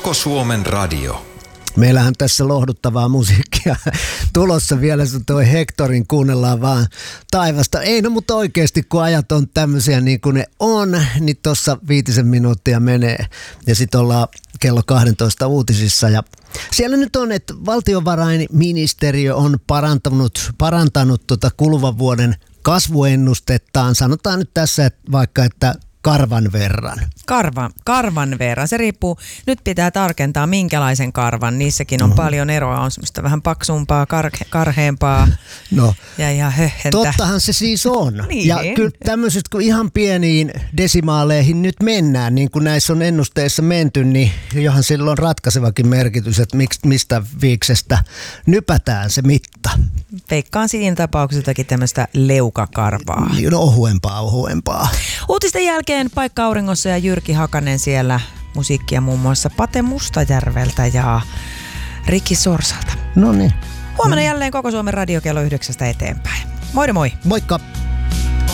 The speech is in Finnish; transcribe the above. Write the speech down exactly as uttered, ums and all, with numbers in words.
Koko Suomen radio. Meillähän tässä lohduttavaa musiikkia tulossa vielä, sun toi Hectorin kuunnellaan vaan taivasta. Ei no, mutta oikeasti kun ajat on tämmöisiä niin kuin ne on, niin tossa viitisen minuuttia menee. Ja sit ollaan kello kaksitoista uutisissa ja siellä nyt on, että valtiovarainministeriö on parantanut, parantanut tota kuluvan vuoden kasvuennustettaan. Sanotaan nyt tässä että vaikka, että karvan verran. Karva, karvan verran. Se riippuu, nyt pitää tarkentaa minkälaisen karvan. Niissäkin on mm-hmm. paljon eroa. On semmoista vähän paksumpaa, karhe, karheampaa no, ja ihan höhhentä. Tottahan se siis on. Niin. Ja kyllä tämmöiset, kun ihan pieniin desimaaleihin nyt mennään, niin kuin näissä on ennusteissa menty, niin johan sillä on ratkaisevakin merkitys, että mistä viiksestä nypätään se mitta. Veikkaan siinä tapauksessakin tämmöistä leukakarvaa. No ohuempaa, ohuempaa. Uutisten jälkeen Paikka Auringossa ja Jyrki Hakanen siellä. Musiikkia muun muassa Pate Mustajärveltä ja Rikki Sorsalta. No niin. Huomenna jälleen Koko Suomen radio kello yhdeksästä eteenpäin. Moi moi! Moikka!